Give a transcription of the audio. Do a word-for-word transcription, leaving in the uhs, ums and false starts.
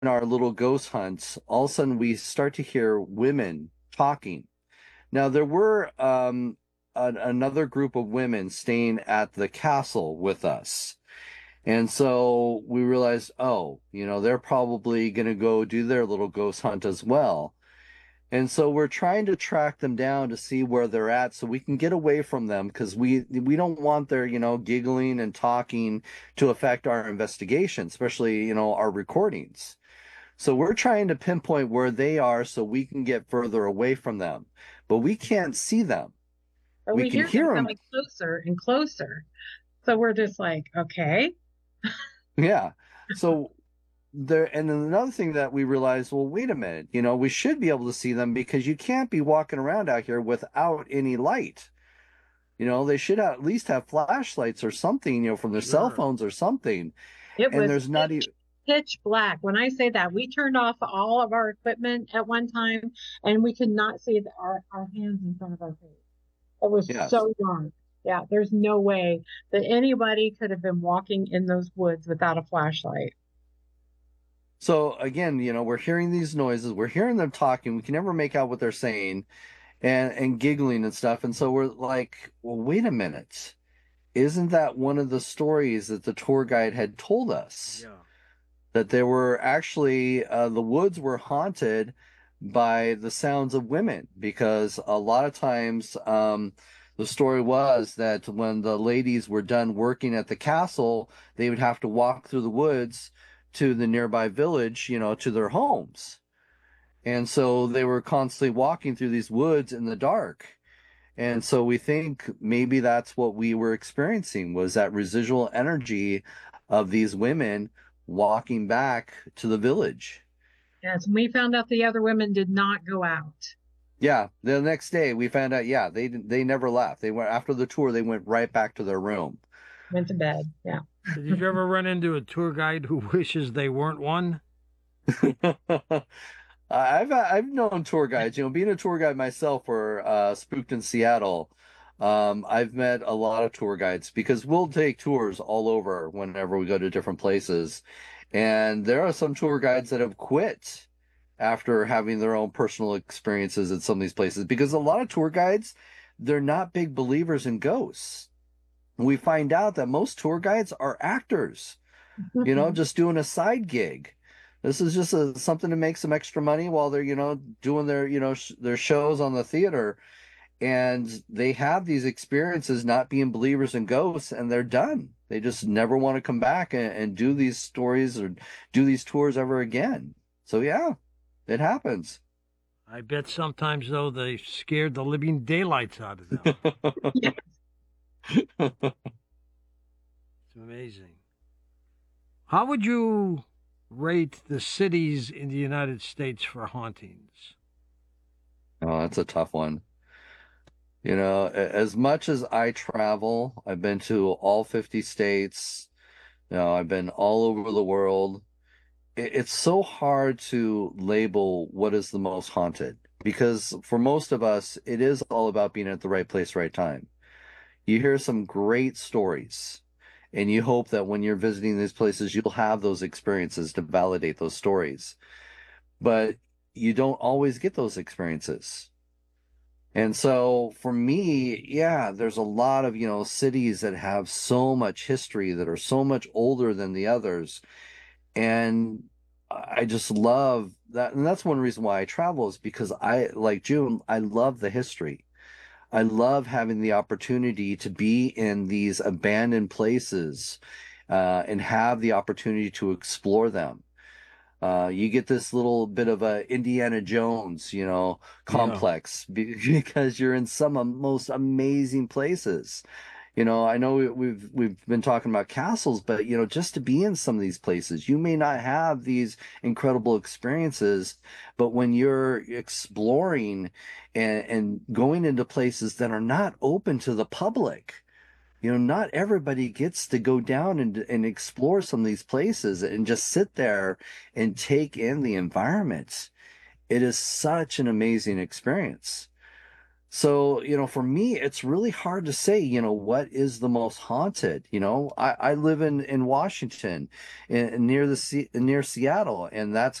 our little ghost hunts, all of a sudden we start to hear women talking. Now, there were um, an, another group of women staying at the castle with us. And so we realized, oh, you know, they're probably going to go do their little ghost hunt as well. And so we're trying to track them down to see where they're at so we can get away from them because we we don't want their, you know, giggling and talking to affect our investigation, especially, you know, our recordings. So we're trying to pinpoint where they are so we can get further away from them. But we can't see them. But We we can hear them hear them. coming closer and closer. So we're just like, okay. Yeah. So there, and then another thing that we realized, well, wait a minute, you know, we should be able to see them because you can't be walking around out here without any light. You know, they should at least have flashlights or something, you know, from their cell Sure. phones or something. It And was there's not pitch, even, pitch black. When I say that, we turned off all of our equipment at one time and we could not see the, our, our hands in front of our face. It was yes. so dark. Yeah, there's no way that anybody could have been walking in those woods without a flashlight. So again, you know, we're hearing these noises, we're hearing them talking, we can never make out what they're saying and and giggling and stuff. And so we're like, well, wait a minute. Isn't that one of the stories that the tour guide had told us? Yeah. That there were actually uh, the woods were haunted by the sounds of women because a lot of times um, the story was that when the ladies were done working at the castle, they would have to walk through the woods to the nearby village, you know, to their homes. And so they were constantly walking through these woods in the dark. And so we think maybe that's what we were experiencing was that residual energy of these women walking back to the village. Yes, and we found out the other women did not go out. Yeah, the next day we found out, yeah, they they never left. They went after the tour, they went right back to their room. Went to bed. Yeah. So did you ever run into a tour guide who wishes they weren't one? I've I've known tour guides, you know, being a tour guide myself for uh, Spooked in Seattle. Um, I've met a lot of tour guides because we'll take tours all over whenever we go to different places. And there are some tour guides that have quit after having their own personal experiences at some of these places because a lot of tour guides, they're not big believers in ghosts. We find out that most tour guides are actors, you know, just doing a side gig. This is just a, something to make some extra money while they're, you know, doing their, you know, sh their shows on the theater. And they have these experiences not being believers in ghosts, and they're done. They just never want to come back and, and do these stories or do these tours ever again. So yeah, it happens. I bet sometimes, though, they scared the living daylights out of them. It's amazing. How would you rate the cities in the United States for hauntings? Oh, that's a tough one. You know, as much as I travel, I've been to all fifty states. You know, I've been all over the world. It's so hard to label what is the most haunted because for most of us, it is all about being at the right place, right time. You hear some great stories, and you hope that when you're visiting these places, you'll have those experiences to validate those stories. But you don't always get those experiences. And so for me, yeah, there's a lot of, you know, cities that have so much history that are so much older than the others. And I just love that. And that's one reason why I travel is because I, like June, I love the history. I love having the opportunity to be in these abandoned places uh, and have the opportunity to explore them. Uh, you get this little bit of a Indiana Jones, you know, Yeah. complex because you're in some of most amazing places. You know, I know we've we've been talking about castles, but you know, just to be in some of these places, you may not have these incredible experiences, but when you're exploring and, and going into places that are not open to the public, you know, not everybody gets to go down and and explore some of these places and just sit there and take in the environment. It is such an amazing experience. So, you know, for me, it's really hard to say, you know, what is the most haunted. You know, I, I live in in Washington, in, near the Se- near Seattle, and that's